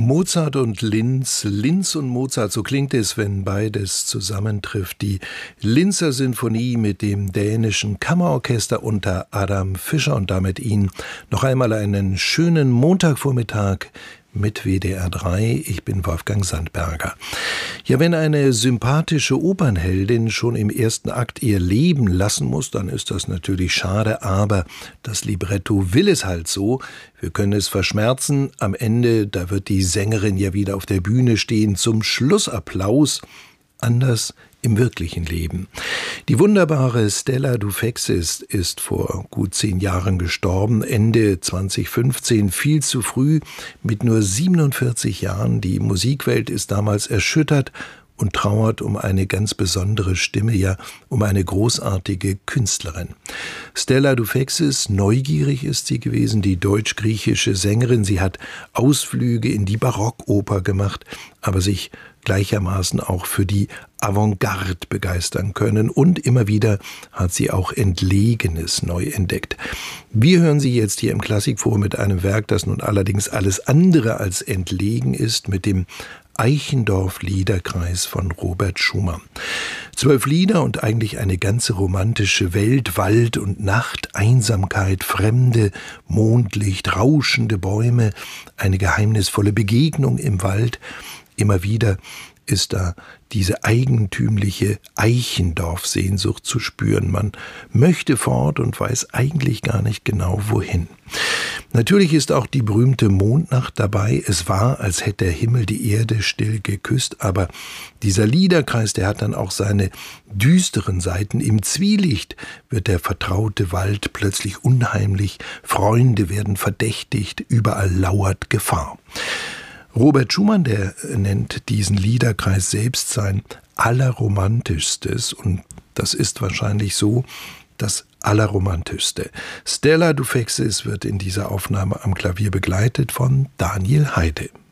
Mozart und Linz, Linz und Mozart, so klingt es, wenn beides zusammentrifft. Die Linzer Sinfonie mit dem dänischen Kammerorchester unter Adam Fischer und damit Ihnen noch einmal einen schönen Montagvormittag mit WDR 3. Ich bin Wolfgang Sandberger. Ja, wenn eine sympathische Opernheldin schon im ersten Akt ihr Leben lassen muss, dann ist das natürlich schade, aber das Libretto will es halt so. Wir können es verschmerzen. Am Ende, da wird die Sängerin ja wieder auf der Bühne stehen zum Schlussapplaus. Anders im wirklichen Leben. Die wunderbare Stella Dufexis ist vor gut 10 Jahren gestorben, Ende 2015, viel zu früh, mit nur 47 Jahren. Die Musikwelt ist damals erschüttert und trauert um eine ganz besondere Stimme, ja, um eine großartige Künstlerin. Stella Dufexis, neugierig ist sie gewesen, die deutsch-griechische Sängerin. Sie hat Ausflüge in die Barockoper gemacht, aber sich gleichermaßen auch für die Avantgarde begeistern können. Und immer wieder hat sie auch Entlegenes neu entdeckt. Wir hören sie jetzt hier im Klassikforum mit einem Werk, das nun allerdings alles andere als entlegen ist, mit dem Eichendorff-Liederkreis von Robert Schumann. 12 Lieder und eigentlich eine ganze romantische Welt, Wald und Nacht, Einsamkeit, Fremde, Mondlicht, rauschende Bäume, eine geheimnisvolle Begegnung im Wald. Immer wieder ist da diese eigentümliche Eichendorff-Sehnsucht zu spüren. Man möchte fort und weiß eigentlich gar nicht genau wohin. Natürlich ist auch die berühmte Mondnacht dabei. Es war, als hätte der Himmel die Erde still geküsst, aber dieser Liederkreis, der hat dann auch seine düsteren Seiten. Im Zwielicht wird der vertraute Wald plötzlich unheimlich, Freunde werden verdächtigt, überall lauert Gefahr. Robert Schumann, der nennt diesen Liederkreis selbst sein allerromantischstes und das ist wahrscheinlich so das allerromantischste. Stella Dufexis wird in dieser Aufnahme am Klavier begleitet von Daniel Heide.